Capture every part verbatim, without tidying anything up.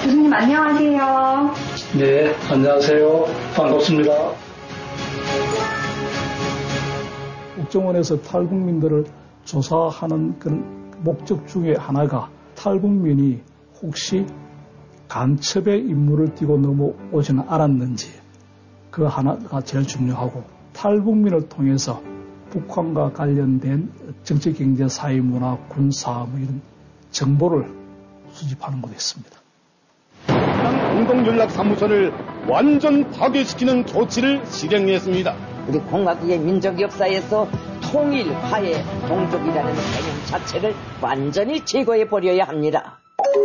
교수님 안녕하세요. 네, 안녕하세요. 반갑습니다. 국정원에서 탈북민들을 조사하는 그 목적 중에 하나가 탈북민이 혹시 간첩의 임무를 띠고 넘어오지는 않았는지 그 하나가 제일 중요하고 탈북민을 통해서 북한과 관련된 정치, 경제, 사회, 문화, 군사 뭐 이런 정보를 수집하는 것도 있습니다. 공동연락사무소를 완전 파괴시키는 조치를 실행했습니다. 우리 공화국의 민족 역사에서 통일, 화해, 동족이라는 개념 자체를 완전히 제거해버려야 합니다.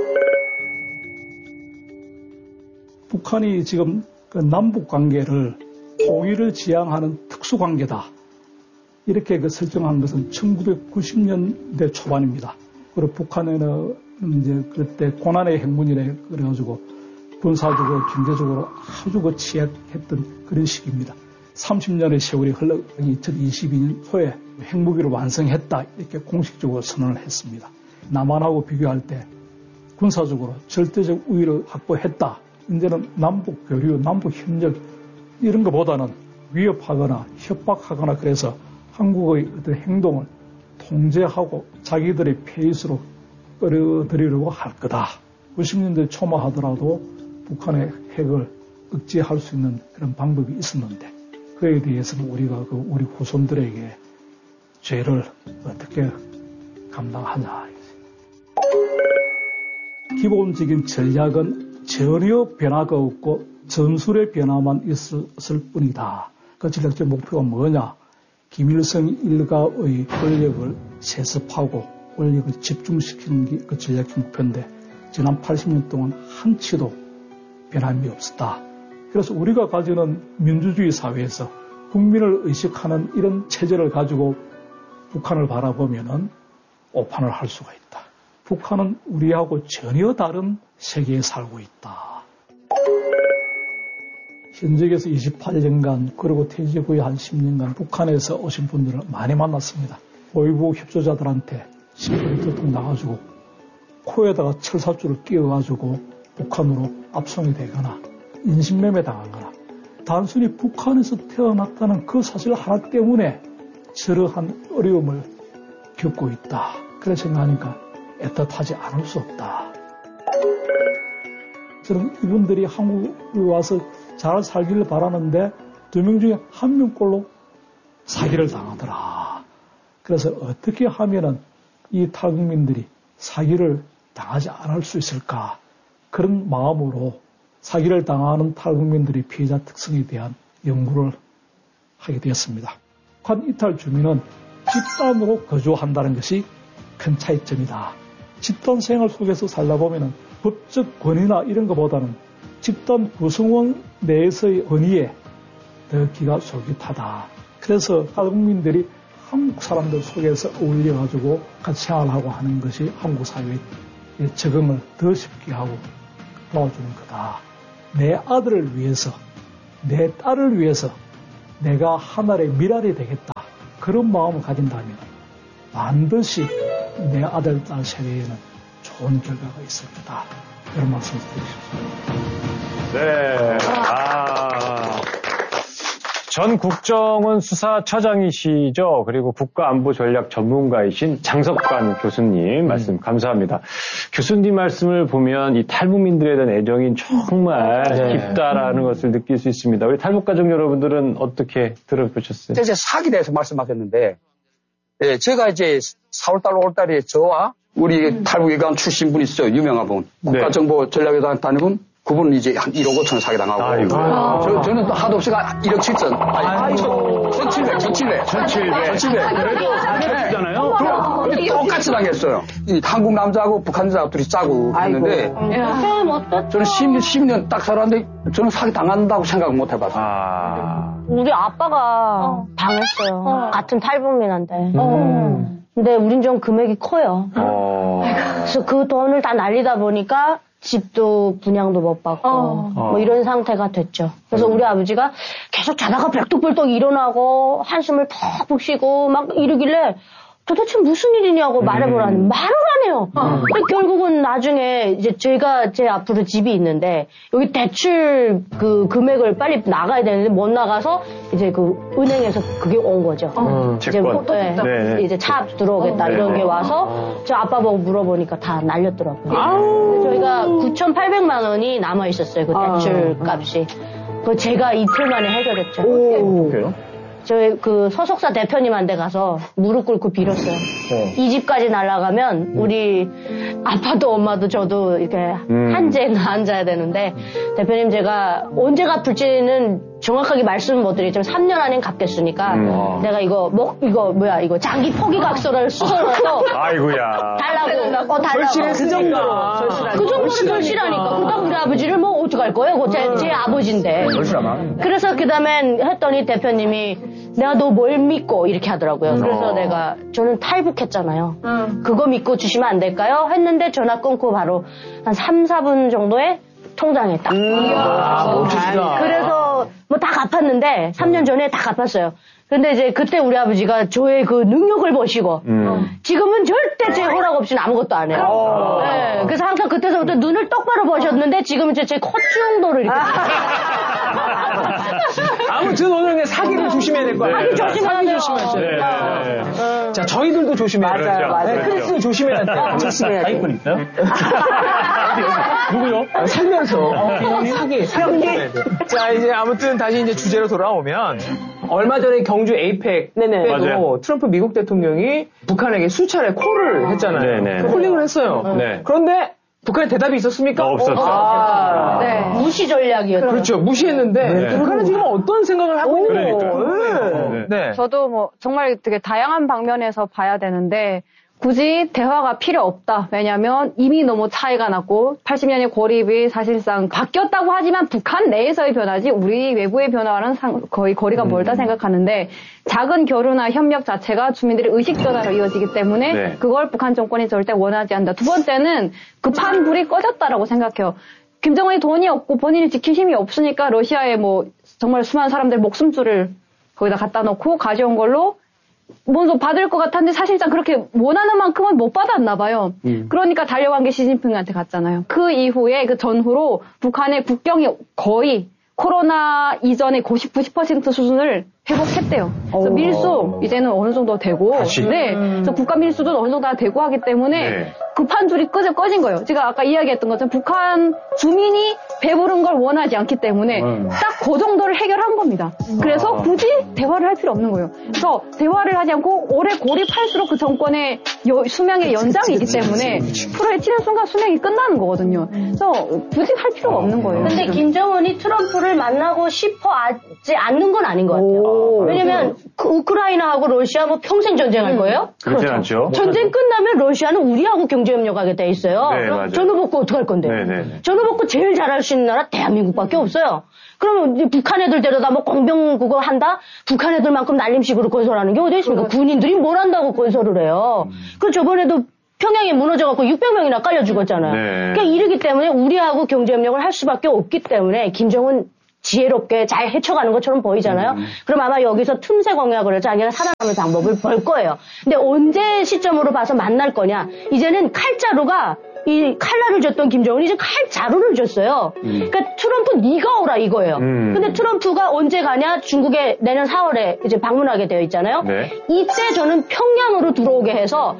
북한이 지금 그 남북 관계를 통일을 지향하는 특수관계다. 이렇게 그 설정한 것은 천구백구십 년대 초반입니다. 그리고 북한에는 이제 그때 고난의 행군이래 그래가지고 군사적으로 경제적으로 아주 그 취약했던 그런 시기입니다. 삼십 년의 세월이 흘러 이천이십이 년 초에 핵무기를 완성했다 이렇게 공식적으로 선언을 했습니다. 남한하고 비교할 때 군사적으로 절대적 우위를 확보했다. 이제는 남북 교류, 남북 협력 이런 것보다는 위협하거나 협박하거나 그래서 한국의 어떤 행동을 통제하고 자기들의 페이스로 끌어들이려고 할 거다. 구십 년대 초만 하더라도 북한의 핵을 억제할 수 있는 그런 방법이 있었는데 그에 대해서는 우리가 그 우리 후손들에게 죄를 어떻게 감당하냐. 기본적인 전략은 전혀 변화가 없고 전술의 변화만 있었을 뿐이다. 그 전략적 목표가 뭐냐? 김일성 일가의 권력을 세습하고 권력을 집중시키는 게 그 전략적 목표인데 지난 팔십 년 동안 한치도 변함이 없었다. 그래서 우리가 가지는 민주주의 사회에서 국민을 의식하는 이런 체제를 가지고 북한을 바라보면은 오판을 할 수가 있다. 북한은 우리하고 전혀 다른 세계에 살고 있다. 현직에서 이십팔 년간 그리고 퇴직 후에 한 십 년간 북한에서 오신 분들을 많이 만났습니다. 보위부 협조자들한테 시끄러통 나가지고 코에다가 철사줄을 끼워가지고 북한으로 압송이 되거나 인신매매 당하거나 단순히 북한에서 태어났다는 그 사실 하나 때문에 저러한 어려움을 겪고 있다. 그래 생각하니까 애틋하지 않을 수 없다. 저는 이분들이 한국에 와서 잘 살기를 바라는데 두 명 중에 한 명꼴로 사기를 당하더라. 그래서 어떻게 하면은 이 탈북민들이 사기를 당하지 않을 수 있을까? 그런 마음으로 사기를 당하는 탈북민들의 피해자 특성에 대한 연구를 하게 되었습니다. 북한 이탈 주민은 집단으로 거주한다는 것이 큰 차이점이다. 집단 생활 속에서 살다 보면은 법적 권위나 이런 것보다는 집단 구성원 내에서의 권위에 더 기가 솔깃하다. 그래서 탈북민들이 한국 사람들 속에서 어울려가지고 같이 생활하고 하는 것이 한국 사회의 적응을 더 쉽게 하고 도와주는 거다. 내 아들을 위해서, 내 딸을 위해서 내가 하나의 미랄이 되겠다. 그런 마음을 가진다면 반드시 내 아들, 딸 세대에는 좋은 결과가 있을 거다. 그런 말씀 드리고 싶습니다. 네. 아. 전 국정원 수사처장이시죠. 그리고 국가안보전략 전문가이신 장석관 교수님 말씀 감사합니다. 교수님 말씀을 보면 이 탈북민들에 대한 애정이 정말 네. 깊다라는 것을 느낄 수 있습니다. 우리 탈북가족 여러분들은 어떻게 들어보셨어요? 이제 사기에 대해서 말씀하셨는데, 예, 제가 이제 사월달, 오월달에 저와 우리 탈북예관 출신 분 있어요. 유명한 분. 국가정보전략회장 다니분. 그분은 이제 한 일억 오천 사기당하고. 아이고. 저, 저는 하도 없이 일억 칠천. 아이고. 천칠백, 천칠백. 천칠백. 천칠백. 그래도 잘했잖아요. 똑같이 당했어요. 이 한국 남자하고 북한 남자하고 둘이 짜고 했는데. 저는 십 년, 십 년 딱 살았는데 저는 사기 당한다고 생각을 못 해봤어요. 아. 우리 아빠가 어. 당했어요. 어. 같은 탈북민한테. 음. 근데 우린 좀 금액이 커요. 어. 그래서 그 돈을 다 날리다 보니까 집도 분양도 못 받고 어. 뭐 이런 상태가 됐죠. 그래서 음. 우리 아버지가 계속 자다가 벌떡벌떡 일어나고 한숨을 푹푹 쉬고 막 이러길래 도대체 무슨 일이냐고 음. 말해보라니 말을 안 해요. 어. 결국은 나중에 이제 제가 제 앞으로 집이 있는데 여기 대출 그 금액을 빨리 나가야 되는데 못 나가서 이제 그 은행에서 그게 온 거죠. 어. 이제 채권. 네. 네. 이제 차 들어오겠다 어. 이런 게 와서 어. 저 아빠 보고 물어보니까 다 날렸더라고요. 아우. 저희가 구천팔백만 원이 남아 있었어요. 그 대출 아. 값이. 그 제가 이틀 만에 해결했죠. 오. 그래요? 저희 그 소속사 대표님한테 가서 무릎 꿇고 빌었어요. 어. 이 집까지 날아가면 우리 아빠도 엄마도 저도 이렇게 음. 한재에 앉아야 되는데 대표님 제가 언제 갚을지는 정확하게 말씀을 못 드리지만 삼 년 안엔 갚겠으니까 음. 내가 이거 뭐 이거 뭐야 이거 장기 포기각서를 써서 아이고야 달라고 어 달라고 그 정도로 그 정도로 절실하니까 그러다 우리 아버지를 뭐 어떡할 거예요? 제, 제 아버지인데 그래서 그 다음엔 했더니 대표님이 내가 너 뭘 믿고 이렇게 하더라고요. 그래서 어. 내가 저는 탈북했잖아요. 음. 그거 믿고 주시면 안 될까요? 했는데 전화 끊고 바로 한 삼, 사 분 정도에 통장에 딱. 음. 아, 멋지다. 그래서 뭐 다 갚았는데 삼 년 전에 다 갚았어요. 근데 이제 그때 우리 아버지가 저의 그 능력을 보시고 음. 지금은 절대 제 허락 없이는 아무것도 안 해요. 오. 네, 그래서 항상 그때서부터 눈을 똑바로 보셨는데 지금 이제 제 콧정도를 이렇게. 아무튼 오늘 그냥 사기를 조심해야 될 거예요. 사기 조심해야 돼요. 네. 네. 자, 저희들도 조심해야 돼요. 맞아요, 맞아요. 크리스도 조심해야 돼요. 조심해야 돼요. 사기꾼 있어요? 누구요? 아, 살면서 어, 사기, 사기. 자, 이제 아무튼 다시 이제 주제로 돌아오면 얼마 전에 경주 에이펙 네네. 때도 맞아요. 트럼프 미국 대통령이 북한에게 수차례 콜을 했잖아요. 네네. 콜링을 했어요. 네. 그런데 북한에 대답이 있었습니까? 없었어요. 아, 네. 무시 전략이었죠. 그렇죠. 무시했는데 네. 북한은 지금 어떤 생각을 하고 있는 거예요? 네. 네. 저도 뭐 정말 되게 다양한 방면에서 봐야 되는데 굳이 대화가 필요 없다. 왜냐하면 이미 너무 차이가 났고 팔십 년의 고립이 사실상 바뀌었다고 하지만 북한 내에서의 변화지 우리 외부의 변화와는 상, 거의 거리가 멀다 음. 생각하는데 작은 교류나 협력 자체가 주민들의 의식 변화로 이어지기 때문에 네. 그걸 북한 정권이 절대 원하지 않는다. 두 번째는 급한 불이 꺼졌다라고 생각해요. 김정은이 돈이 없고 본인이 지킬 힘이 없으니까 러시아에 뭐 정말 수많은 사람들 목숨줄을 거기다 갖다 놓고 가져온 걸로 먼저 받을 것 같았는데 사실상 그렇게 원하는 만큼은 못 받았나 봐요. 음. 그러니까 달려간 게 시진핑한테 갔잖아요. 그 이후에 그 전후로 북한의 국경이 거의 코로나 이전의 구십, 구십 퍼센트 수준을 회복했대요. 그래서 밀수 이제는 어느 정도 되고, 다시? 네, 그래서 국가 밀수도 어느 정도 다 되고 하기 때문에 네. 급한 줄이 꺼져 꺼진 거예요. 제가 아까 이야기했던 것처럼 북한 주민이 배부른 걸 원하지 않기 때문에 음. 딱 그 정도를 해결한 겁니다. 그래서 굳이 대화를 할 필요 없는 거예요. 그래서 대화를 하지 않고 오래 고립할수록 그 정권의 여, 수명의 연장이기 때문에 프로에 치는 순간 수명이 끝나는 거거든요. 그래서 굳이 할 필요가 없는 거예요. 근데 김정은이 트럼프를 만나고 싶어 하지 않는 건 아닌 것 같아요. 왜냐면 그 우크라이나하고 러시아 뭐 평생 전쟁할 거예요? 그렇지 않죠. 전쟁 끝나면 러시아는 우리하고 경제협력하게 돼 있어요. 네, 맞아요. 전후 복구 어떡할 건데? 네네. 전후 복구 제일 잘할 수 있는 나라 대한민국밖에 없어요. 그러면 이제 북한 애들 데려다 뭐 공병 그거 한다? 북한 애들만큼 날림식으로 건설하는 게 어디 있습니까? 그렇죠. 군인들이 뭘 한다고 건설을 해요. 음. 그리고 저번에도 평양에 무너져갖고 육백 명이나 깔려 죽었잖아요. 네. 그러니까 이러기 때문에 우리하고 경제협력을 할 수밖에 없기 때문에 김정은 지혜롭게 잘 헤쳐가는 것처럼 보이잖아요. 음. 그럼 아마 여기서 틈새 공약을 자기가 살아남을 방법을 벌 거예요. 근데 언제 시점으로 봐서 만날 거냐? 이제는 칼자루가 이 칼날을 줬던 김정은이 이제 칼자루를 줬어요. 음. 그러니까 트럼프 네가 오라 이거예요. 음. 근데 트럼프가 언제 가냐? 중국에 내년 사월에 이제 방문하게 되어 있잖아요. 네. 이때 저는 평양으로 들어오게 해서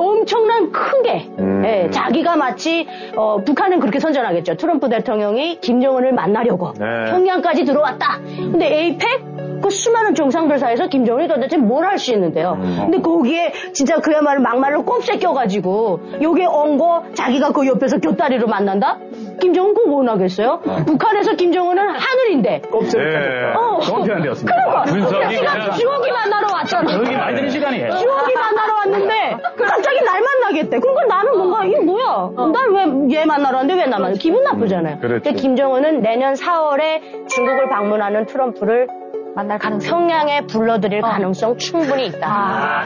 엄청난 크게 음. 예, 자기가 마치 어, 북한은 그렇게 선전하겠죠. 트럼프 대통령이 김정은을 만나려고 네. 평양까지 들어왔다. 근데 에이펙 그 수많은 정상들 사이에서 김정은이 도대체 뭘 할 수 있는데요. 음. 근데 거기에 진짜 그야말로 막말로 꼽새 껴가지고 요게 온 거 자기가 그 옆에서 곁다리로 만난다? 김정은 그거 원하겠어요? 아. 북한에서 김정은은 하늘인데. 꼽새를 껴줬다. 어. 정확히한 데였습니다. 그러니까 분석이가 지옥이 만나러 왔잖아. 여기 많이 드는 시간이에요. 지옥이 만나러 왔는데 갑자기 날 만나겠대. 그러니까 나는 뭔가 이게 뭐야? 어. 난 왜 얘 만나러 왔는데 왜 나 만나? 기분 나쁘잖아요. 음, 그렇죠. 근데 김정은은 내년 사월에 중국을 방문하는 트럼프를 만날 가능성. 평양에 불러들일 어. 가능성 충분히 있다. 아,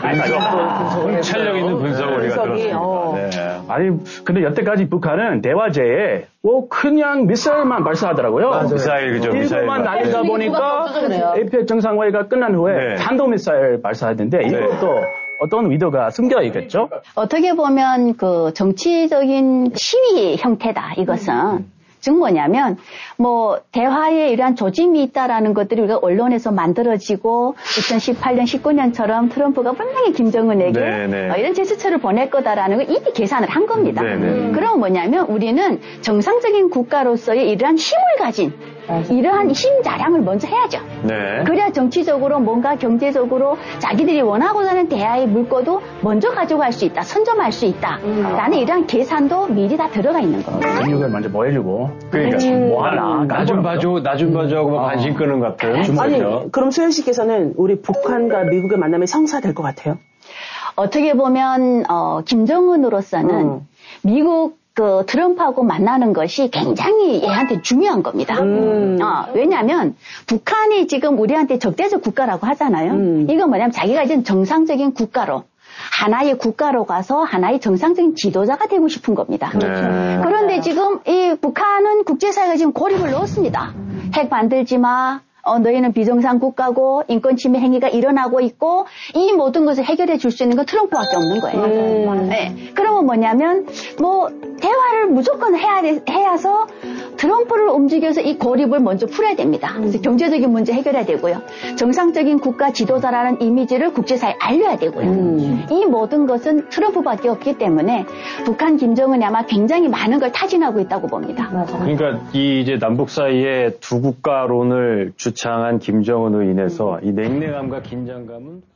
분석. 통찰력 있는 분석을 우리가 들었습니다. 어. 네. 아니, 근데 여태까지 북한은 대화제에 뭐 그냥 미사일만 발사하더라고요. 맞아요. 미사일, 그죠. 일본만 날리다 네. 보니까 에이펙 정상회의가 끝난 후에 네. 탄도미사일 발사했는데 네. 이것도 어떤 의도가 숨겨 있겠죠? 어떻게 보면 그 정치적인 시위 형태다, 이것은. 즉 뭐냐면 뭐 대화에 이러한 조짐이 있다라는 것들이 우리가 언론에서 만들어지고 이천십팔 년, 십구 년처럼 트럼프가 분명히 김정은에게 어, 이런 제스처를 보낼 거다라는 걸 이미 계산을 한 겁니다. 네네. 그럼 뭐냐면 우리는 정상적인 국가로서의 이러한 힘을 가진 이러한 힘 자랑을 먼저 해야죠. 네. 그래야 정치적으로 뭔가 경제적으로 자기들이 원하고 하는 대화의 물꼬도 먼저 가져갈 수 있다, 선점할 수 있다. 음. 라는 이러한 계산도 미리 다 들어가 있는 겁니다. 근육을 먼저 뭐 해주고. 그러니까 음. 뭐 하나. 나 좀 봐줘, 나 좀 봐줘 하고 음. 관심 끄는 것 같은. 아니, 그럼 소연 씨께서는 우리 북한과 미국의 만남이 성사될 것 같아요? 어떻게 보면 어, 김정은으로서는 음. 미국 그 트럼프하고 만나는 것이 굉장히 얘한테 중요한 겁니다. 음. 어, 왜냐하면 북한이 지금 우리한테 적대적 국가라고 하잖아요. 음. 이건 뭐냐면 자기가 이제 정상적인 국가로 하나의 국가로 가서 하나의 정상적인 지도자가 되고 싶은 겁니다. 네. 그런데 지금 이 북한은 국제사회가 지금 고립을 넣었습니다. 핵 만들지 마. 어, 너희는 비정상 국가고 인권 침해 행위가 일어나고 있고 이 모든 것을 해결해 줄 수 있는 건 트럼프밖에 없는 거예요. 음. 네. 그러면 뭐냐면 뭐 대화를 무조건 해야 돼, 해야서 트럼프를 움직여서 이 고립을 먼저 풀어야 됩니다. 그래서 경제적인 문제 해결해야 되고요. 정상적인 국가 지도자라는 이미지를 국제사회에 알려야 되고요. 음. 이 모든 것은 트럼프밖에 없기 때문에 북한 김정은이 아마 굉장히 많은 걸 타진하고 있다고 봅니다. 그러니까 이 이제 남북 사이에 두 국가론을 주창한 김정은으로 인해서 이 냉랭함과 긴장감은